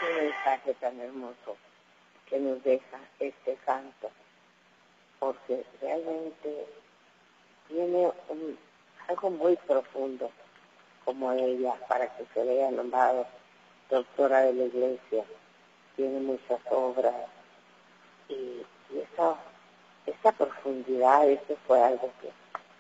Qué mensaje tan hermoso que nos deja este canto, porque realmente tiene algo muy profundo, como ella, para que se vea nombrado doctora de la Iglesia, tiene muchas obras, y esa profundidad, eso fue algo que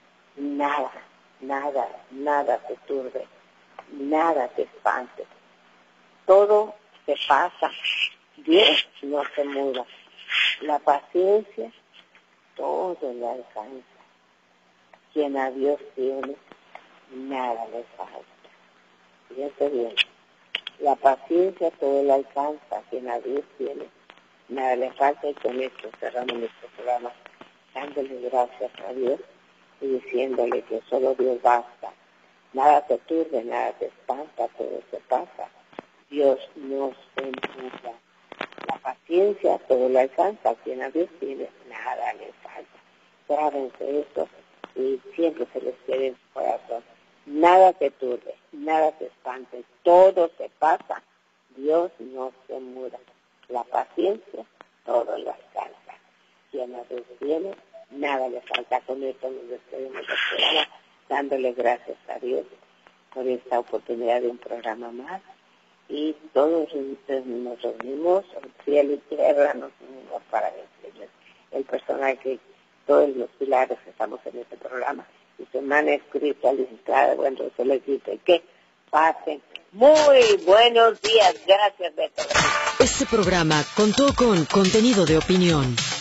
nada te turbe, nada te espante. Todo se pasa, Dios no se muda. La paciencia, todo le alcanza. Quien a Dios tiene, nada le falta. Fíjate bien, la paciencia todo le alcanza. Quien a Dios tiene, nada le falta. Y con esto cerramos nuestro programa, dándole gracias a Dios y diciéndole que solo Dios basta. Nada te turbe, nada te espanta, todo se pasa. Dios no se muda. La paciencia todo le alcanza. Quien a Dios tiene, nada le falta. Grábense esto y siempre se les quede en su corazón. Nada te turbe, nada te espante, todo se pasa. Dios no se muda. La paciencia todo le alcanza. Quien a Dios tiene, nada le falta. Con esto nos despedimos del programa, dándole gracias a Dios por esta oportunidad de un programa más. Y todos nos reunimos, cielo y tierra, nos unimos para decirles el personal que todos los pilares que estamos en este programa y semana espiritualizada, bueno, se les dice que pasen muy buenos días. Gracias, Beto. Este programa contó con contenido de opinión.